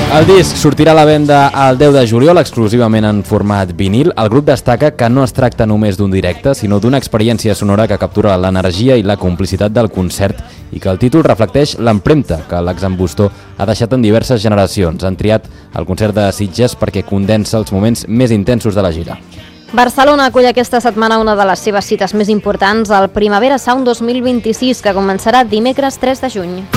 El disc sortirà a la venda el 10 de juliol, exclusivament en format vinil. El grup destaca que no es tracta només d'un directe, sinó d'una experiència sonora que captura l'energia i la complicitat del concert i que el títol reflecteix l'empremta que l'Axambustó ha deixat en diverses generacions. Han triat el concert de Sitges perquè condensa els moments més intensos de la gira. Barcelona acull aquesta setmana una de les seves cites més importants, el Primavera Sound 2026, que començarà dimecres 3 de juny.